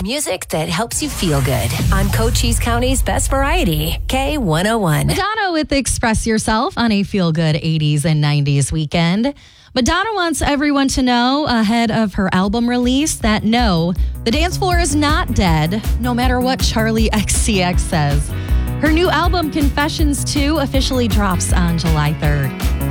Music that helps you feel good on Cochise County's best variety, K101. Madonna with Express Yourself on a feel-good 80s and 90s weekend. Madonna wants everyone to know ahead of her album release that no, the dance floor is not dead, no matter what Charli XCX says. Her new album, Confessions 2, officially drops on July 3rd.